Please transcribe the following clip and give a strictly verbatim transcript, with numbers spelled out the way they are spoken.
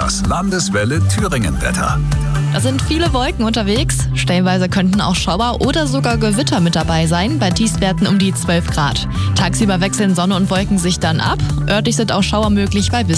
Das Landeswelle Thüringen-Wetter. Da sind viele Wolken unterwegs. Stellenweise könnten auch Schauer oder sogar Gewitter mit dabei sein, bei Tiefstwerten um die zwölf Grad. Tagsüber wechseln Sonne und Wolken sich dann ab. Örtlich sind auch Schauer möglich bei bis